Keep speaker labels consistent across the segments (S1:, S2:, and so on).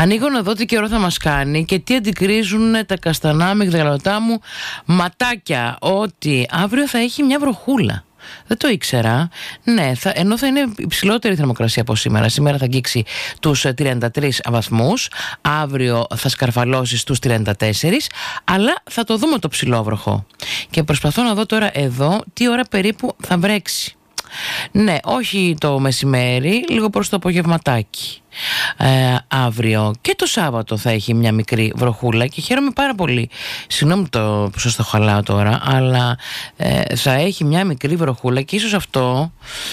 S1: Ανοίγω να δω τι καιρό θα μας κάνει και τι αντικρίζουν τα καστανά αμυγδαλωτά μου ματάκια. Ότι αύριο θα έχει μια βροχούλα. Δεν το ήξερα. Ναι, ενώ θα είναι υψηλότερη θερμοκρασία από σήμερα. Σήμερα θα αγγίξει τους 33 βαθμούς. Αύριο θα σκαρφαλώσει στους 34. Αλλά θα το δούμε το ψηλόβροχο. Και προσπαθώ να δω τώρα εδώ τι ώρα περίπου θα βρέξει. Ναι, όχι το μεσημέρι, λίγο προς το απογευματάκι. Αύριο και το Σάββατο θα έχει μια μικρή βροχούλα και χαίρομαι πάρα πολύ. Συγγνώμη το που σας το χαλάω τώρα, αλλά θα έχει μια μικρή βροχούλα και ίσως αυτό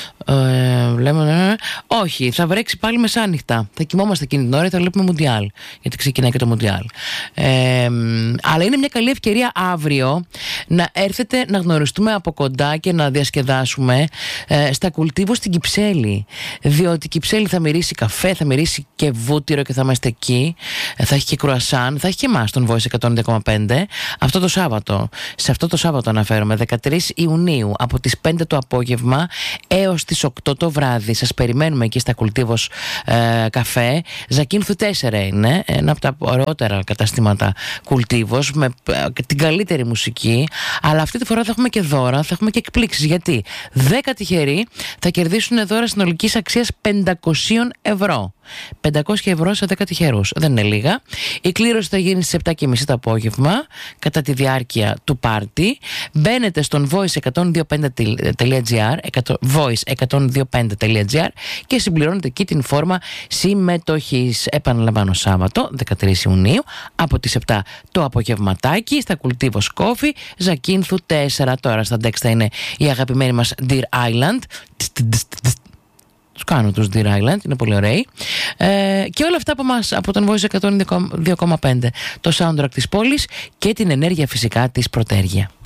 S1: όχι, θα βρέξει πάλι μεσάνυχτα. Θα κοιμόμαστε εκείνη την ώρα και θα βλέπουμε Μουντιάλ, γιατί ξεκινάει και το Μουντιάλ. Αλλά είναι μια καλή ευκαιρία αύριο να έρθετε να γνωριστούμε από κοντά και να διασκεδάσουμε στα Κουλτίβο στην Κυψέλη, διότι η Κυψέλη θα μυρίσει καφέ, θα μυρίσει και βούτυρο και θα είμαστε εκεί. Θα έχει και κρουασάν, θα έχει και εμάς τον Voice 102,5 αυτό το Σάββατο. Σε αυτό το Σάββατο αναφέρομαι, 13 Ιουνίου, από τις 5 το απόγευμα έως τις 8 το βράδυ. Σας περιμένουμε εκεί στα Κουλτίβος καφέ. Ζακίνθου 4 είναι, ένα από τα ωραιότερα καταστήματα Κουλτίβος, με την καλύτερη μουσική. Αλλά αυτή τη φορά θα έχουμε και δώρα, θα έχουμε και εκπλήξεις. Γιατί 10 τυχεροί θα κερδίσουν δώρα συνολικής αξίας 500 ευρώ. 500 ευρώ σε 10 τυχερούς. Δεν είναι λίγα. Η κλήρωση θα γίνει στις 7.30 το απόγευμα, κατά τη διάρκεια του πάρτι. Μπαίνετε στον voice125.gr voice125.gr και συμπληρώνετε εκεί την φόρμα συμμετοχής. Επαναλαμβάνω, Σάββατο 13 Ιουνίου από τις 7 το απογευματάκι στα Κουλτίβος Coffee, Ζακίνθου 4. Τώρα στα Dex θα είναι η αγαπημένη μας Deer Island. Τους κάνω τους Deer Island, είναι πολύ ωραίοι. Και όλα αυτά από μας, από τον Voice 102,5, το soundtrack της πόλης και την ενέργεια φυσικά της Πρωτέργεια.